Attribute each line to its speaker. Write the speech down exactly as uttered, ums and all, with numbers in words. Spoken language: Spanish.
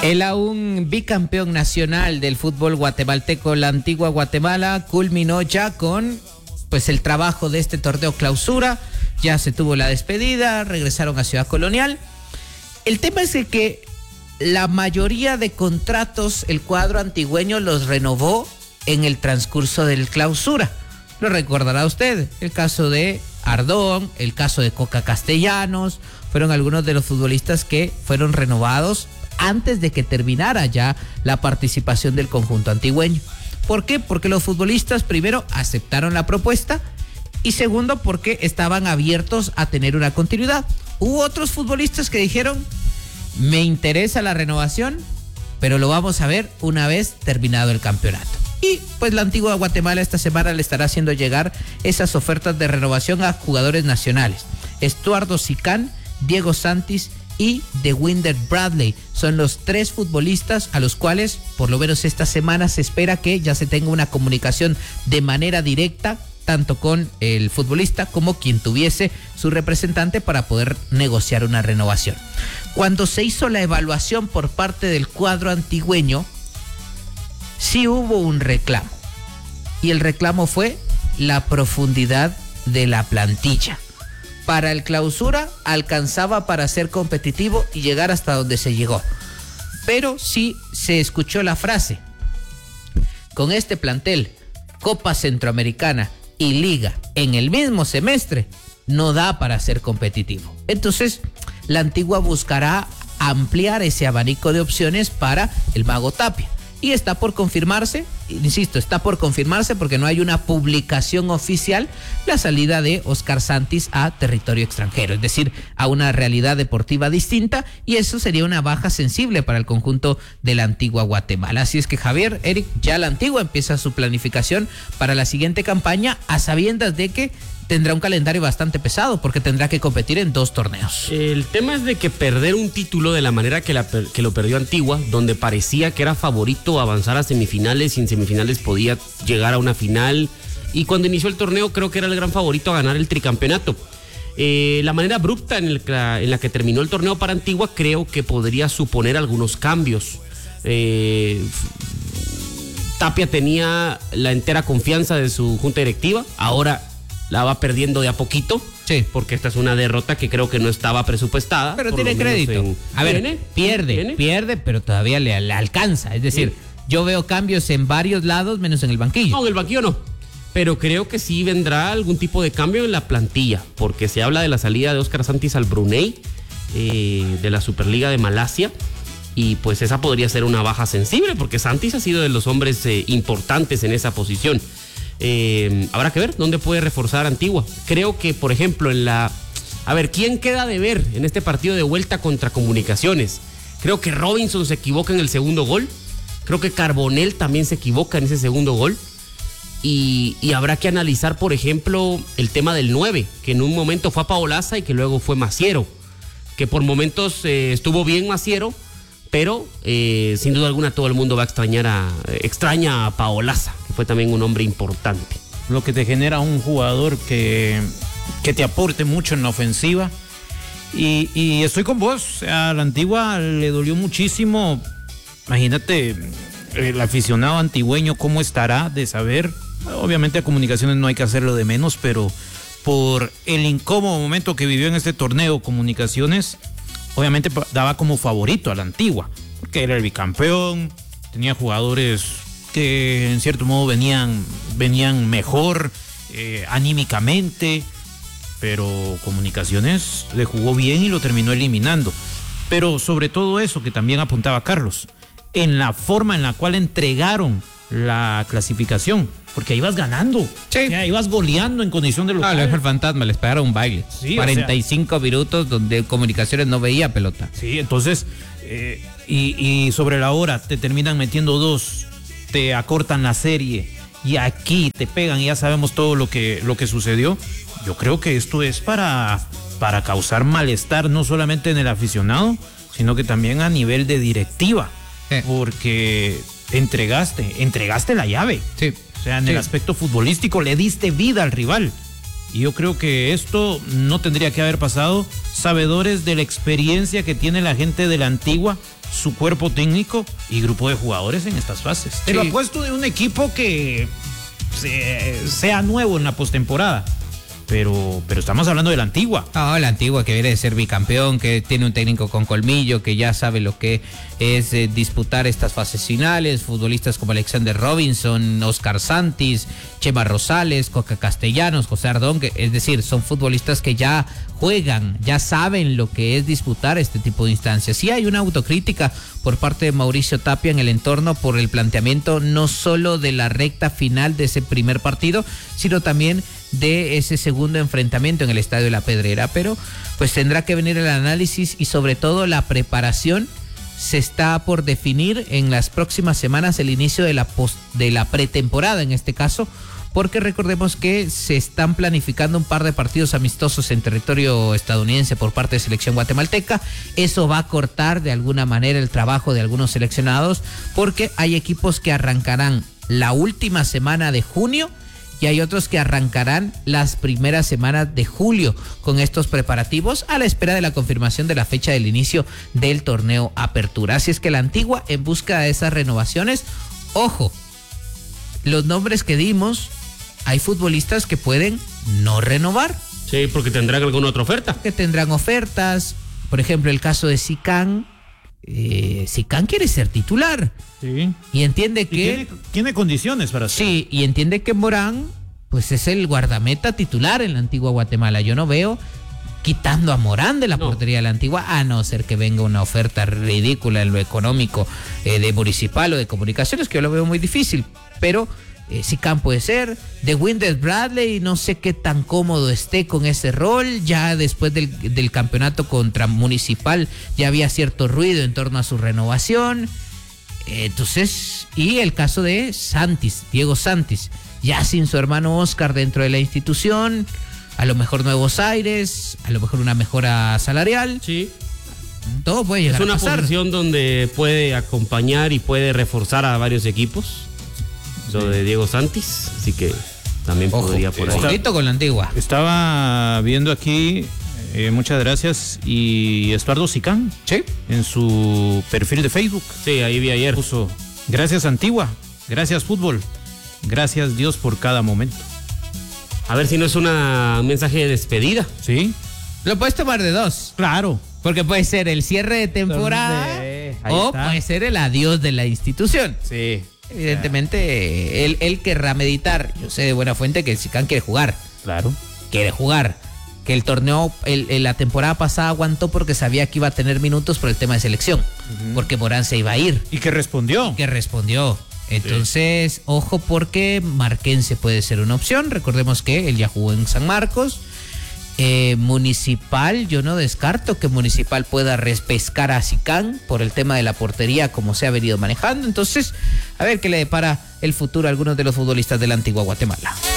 Speaker 1: El aún bicampeón nacional del fútbol guatemalteco, la Antigua Guatemala, culminó ya con pues el trabajo de este torneo clausura. Ya se tuvo la despedida, regresaron a Ciudad Colonial. El tema es que la mayoría de contratos el cuadro antigüeño los renovó en el transcurso del clausura. Lo recordará usted, el caso de Ardón, el caso de Coca Castellanos, fueron algunos de los futbolistas que fueron renovados antes de que terminara ya la participación del conjunto antigüeño. ¿Por qué? Porque los futbolistas primero aceptaron la propuesta y segundo porque estaban abiertos a tener una continuidad. Hubo otros futbolistas que dijeron, me interesa la renovación, pero lo vamos a ver una vez terminado el campeonato. Y pues la Antigua Guatemala esta semana le estará haciendo llegar esas ofertas de renovación a jugadores nacionales. Estuardo Sicán, Diego Santis y Dewinder Bradley son los tres futbolistas a los cuales por lo menos esta semana se espera que ya se tenga una comunicación de manera directa tanto con el futbolista como quien tuviese su representante para poder negociar una renovación. Cuando se hizo la evaluación por parte del cuadro antigüeño, sí hubo un reclamo y el reclamo fue la profundidad de la plantilla. Para el clausura alcanzaba para ser competitivo y llegar hasta donde se llegó. Pero sí se escuchó la frase, con este plantel, Copa Centroamericana y Liga en el mismo semestre, no da para ser competitivo. Entonces, la Antigua buscará ampliar ese abanico de opciones para el Mago Tapia. Y está por confirmarse, insisto, está por confirmarse porque no hay una publicación oficial la salida de Oscar Santis a territorio extranjero, es decir, a una realidad deportiva distinta, y eso sería una baja sensible para el conjunto de la Antigua Guatemala. Así es que Javier, Eric, ya la Antigua empieza su planificación para la siguiente campaña a sabiendas de que tendrá un calendario bastante pesado porque tendrá que competir en dos torneos.
Speaker 2: El tema es de que perder un título de la manera que, la, que lo perdió Antigua, donde parecía que era favorito a avanzar a semifinales y en semifinales podía llegar a una final, y cuando inició el torneo creo que era el gran favorito a ganar el tricampeonato. Eh, la manera abrupta en, el, en la que terminó el torneo para Antigua creo que podría suponer algunos cambios. Eh, Tapia tenía la entera confianza de su junta directiva, ahora la va perdiendo de a poquito, sí, porque esta es una derrota que creo que no estaba presupuestada.
Speaker 1: Pero tiene crédito. En... A ver, ¿Tiene? pierde, ¿Tiene? pierde, pero todavía le, le alcanza. Es decir, sí, yo veo cambios en varios lados, menos en el banquillo.
Speaker 2: No, en el banquillo no. Pero creo que sí vendrá algún tipo de cambio en la plantilla, porque se habla de la salida de Oscar Santis al Brunei, eh, de la Superliga de Malasia, y pues esa podría ser una baja sensible, porque Santis ha sido de los hombres eh, importantes en esa posición. Eh, habrá que ver dónde puede reforzar Antigua. Creo que, por ejemplo, en la... A ver, ¿quién queda de ver en este partido de vuelta contra Comunicaciones? Creo que Robinson se equivoca en el segundo gol. Creo que Carbonell también se equivoca en ese segundo gol. Y, y habrá que analizar, por ejemplo, el tema del nueve, que en un momento fue a Paolaza y que luego fue Maciero. Que por momentos eh, estuvo bien Maciero, pero eh, sin duda alguna todo el mundo va a extrañar a, extraña a Paolaza, que fue también un hombre importante.
Speaker 3: Lo que te genera un jugador que, que te aporte mucho en la ofensiva. Y, y estoy con vos, a la Antigua le dolió muchísimo. Imagínate el aficionado antigüeño cómo estará de saber. Obviamente a Comunicaciones no hay que hacerlo de menos, pero por el incómodo momento que vivió en este torneo Comunicaciones, obviamente daba como favorito a la Antigua, porque era el bicampeón, tenía jugadores que en cierto modo venían, venían mejor eh, anímicamente, pero Comunicaciones le jugó bien y lo terminó eliminando. Pero sobre todo eso que también apuntaba Carlos, en la forma en la cual entregaron la clasificación, porque ibas ganando, sí, o sea, ibas goleando en condición de local.
Speaker 1: Ah, el fantasma, les pegaron un baile, sí, cuarenta y cinco o sea, minutos donde Comunicaciones no veía pelota.
Speaker 3: Sí, entonces eh, y, y sobre la hora te terminan metiendo dos, te acortan la serie y aquí te pegan y ya sabemos todo lo que, lo que sucedió. Yo creo que esto es para, para causar malestar no solamente en el aficionado, sino que también a nivel de directiva, sí, porque entregaste, entregaste la llave.
Speaker 1: Sí.
Speaker 3: O sea, en sí, el aspecto futbolístico le diste vida al rival. Y yo creo que esto no tendría que haber pasado, sabedores de la experiencia que tiene la gente de la Antigua, su cuerpo técnico y grupo de jugadores en estas fases. Te lo
Speaker 1: Sí.
Speaker 3: apuesto de un equipo que se- sea nuevo en la postemporada. Pero, pero estamos hablando de la Antigua.
Speaker 1: No, la Antigua, que viene de ser bicampeón, que tiene un técnico con colmillo, que ya sabe lo que es eh, disputar estas fases finales. Futbolistas como Alexander Robinson, Oscar Santis, Chema Rosales, Coca Castellanos, José Ardón, que, es decir, son futbolistas que ya juegan, ya saben lo que es disputar este tipo de instancias. Sí hay una autocrítica por parte de Mauricio Tapia en el entorno por el planteamiento no solo de la recta final de ese primer partido, sino también de ese segundo enfrentamiento en el Estadio La Pedrera, pero pues tendrá que venir el análisis y sobre todo la preparación. Se está por definir en las próximas semanas el inicio de la post, de la pretemporada en este caso, porque recordemos que se están planificando un par de partidos amistosos en territorio estadounidense por parte de selección guatemalteca. Eso va a cortar de alguna manera el trabajo de algunos seleccionados, porque hay equipos que arrancarán la última semana de junio y hay otros que arrancarán las primeras semanas de julio con estos preparativos a la espera de la confirmación de la fecha del inicio del torneo Apertura. Así es que la Antigua, en busca de esas renovaciones, ojo, los nombres que dimos, hay futbolistas que pueden no renovar.
Speaker 2: Sí, porque tendrán alguna otra oferta.
Speaker 1: Que tendrán ofertas, por ejemplo el caso de Sicán. Eh, Sicán quiere ser titular.
Speaker 3: Sí.
Speaker 1: Y entiende
Speaker 3: Y
Speaker 1: que...
Speaker 3: tiene, tiene condiciones para ser.
Speaker 1: Sí, y entiende que Morán, pues es el guardameta titular en la Antigua Guatemala. Yo no veo quitando a Morán de la
Speaker 2: No.
Speaker 1: portería de la Antigua, a no ser que venga una oferta ridícula en lo económico eh, de Municipal o de Comunicaciones, que yo lo veo muy difícil. Pero eh, Sicán puede ser. De Winders Bradley, no sé qué tan cómodo esté con ese rol. Ya después del, del campeonato contra Municipal ya había cierto ruido en torno a su renovación. Entonces, y el caso de Santis, Diego Santis, ya sin su hermano Oscar dentro de la institución, a lo mejor nuevos aires, a lo mejor una mejora salarial,
Speaker 2: Sí.
Speaker 1: todo puede llegar
Speaker 2: Es una
Speaker 1: a pasar.
Speaker 2: posición donde puede acompañar y puede reforzar a varios equipos. Lo de Diego Santis, así que también
Speaker 1: Ojo,
Speaker 2: podría por ahí.
Speaker 1: ojito con la Antigua.
Speaker 3: Estaba viendo aquí, eh, muchas gracias, y Estuardo Sicán,
Speaker 1: Sí.
Speaker 3: en su perfil de Facebook,
Speaker 2: Sí, ahí vi ayer.
Speaker 3: puso: gracias Antigua, gracias fútbol, gracias Dios por cada momento.
Speaker 2: A ver si no es una, un mensaje de despedida.
Speaker 3: ¿Sí?
Speaker 1: Lo puedes tomar de dos,
Speaker 3: Claro.
Speaker 1: porque puede ser el cierre de temporada
Speaker 3: Sí, ahí
Speaker 1: o
Speaker 3: está.
Speaker 1: puede ser el adiós de la institución.
Speaker 3: Sí.
Speaker 1: Evidentemente, él, él querrá meditar. Yo sé de buena fuente que Sicán quiere jugar.
Speaker 3: Claro.
Speaker 1: Quiere jugar. Que el torneo, el, el- la temporada pasada aguantó porque sabía que iba a tener minutos por el tema de selección. Uh-huh. Porque Morán se iba a ir.
Speaker 3: Y que respondió.
Speaker 1: Que respondió. Entonces, sí. Ojo, porque Marquense puede ser una opción. Recordemos que él ya jugó en San Marcos. Eh, Municipal, yo no descarto que Municipal pueda repescar a Sicán por el tema de la portería como se ha venido manejando. Entonces, a ver qué le depara el futuro a algunos de los futbolistas de la Antigua Guatemala.